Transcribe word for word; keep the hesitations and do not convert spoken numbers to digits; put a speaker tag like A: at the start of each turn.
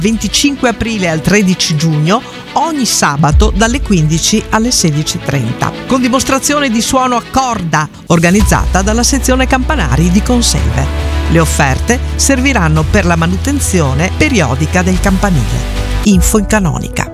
A: venticinque aprile al tredici giugno, ogni sabato dalle quindici alle sedici e trenta, con dimostrazione di suono a corda organizzata dalla sezione campanari di Conselve. Le offerte serviranno per la manutenzione periodica del campanile. Info in canonica.